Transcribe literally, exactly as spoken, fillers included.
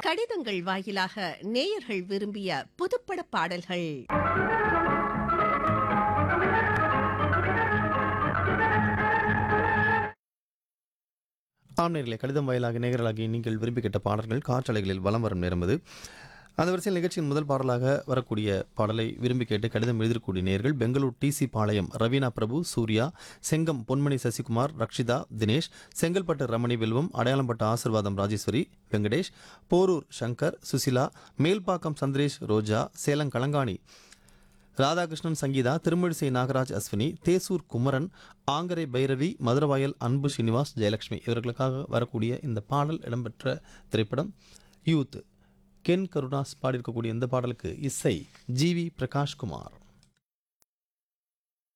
கடிதங்கள் வாயிலாக நேயர்கள் விரும்பிய புதுப்பட பாடல்கள். ஆம் நேயர்களே, கடிதம் வாயிலாக நேயர்களாகி நீங்கள் விரும்பி கேட்ட பாடல்கள் காற்றலைகளில் வலம் வரும் நேரம் அது. அந்த வரிசையில் நிகழ்ச்சியின் முதல் பாடலாக வரக்கூடிய பாடலை விரும்பி கேட்டு கடிதம் எழுதிக்கூடிய நேயர்கள் பெங்களூர் டிசி பாளையம் ரவீனா பிரபு, சூர்யா, செங்கம் பொன்மணி சசிகுமார், ரக்ஷிதா, தினேஷ், செங்கல்பட்டு ரமணி வெல்வம், அடையாளம்பட்டு ஆசிர்வாதம் ராஜேஸ்வரி, வெங்கடேஷ், போரூர் சங்கர், சுசிலா, மேல்பாக்கம் சந்திரேஷ், ரோஜா, சேலம் கலங்காணி ராதாகிருஷ்ணன், சங்கீதா, திருமழிசை நாகராஜ், அஸ்வினி, தேசூர் குமரன், ஆங்கரை பைரவி, மதுரவாயல் அன்பு ஸ்ரீனிவாஸ், ஜெயலட்சுமி இவர்களுக்காக வரக்கூடிய இந்த பாடல் இடம்பெற்ற திரைப்படம் யூத். கென் கருணாஸ் பாடியிருக்கக்கூடிய இந்த பாடலுக்கு இசை ஜி வி பிரகாஷ்குமார்.